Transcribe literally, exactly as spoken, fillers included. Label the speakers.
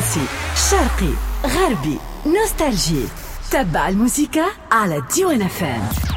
Speaker 1: تونسي، شرقي، غربي، نوستالجي. تبع الموسيقى على ديوان فان.